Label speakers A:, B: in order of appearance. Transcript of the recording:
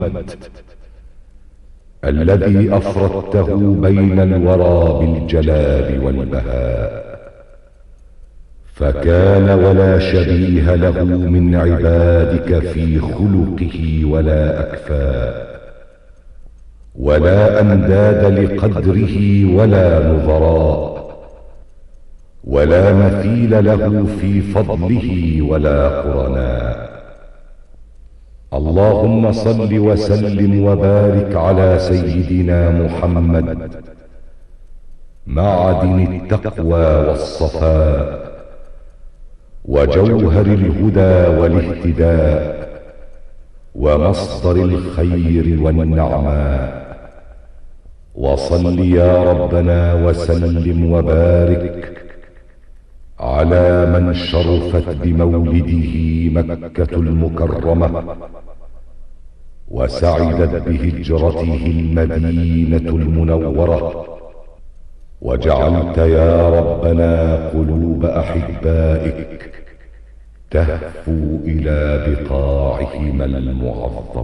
A: الذي أفردته بين الورى بالجلال والبهاء، فكان ولا شبيه له من عبادك في خلقه ولا أكفاء، ولا أنداد لقدره ولا نظراء، ولا مثيل له في فضله ولا قرناء. اللهم صل وسلم وبارك على سيدنا محمد، معدن التقوى والصفاء، وجوهر الهدى والاهتداء، ومصدر الخير والنعماء. وصل يا ربنا وسلم وبارك على من شرفت بمولده مكة المكرمة، وسعدت بهجرته المدينة المنورة، وجعلت يا ربنا قلوب أحبائك تهفو إلى بقاعهم المعظمة.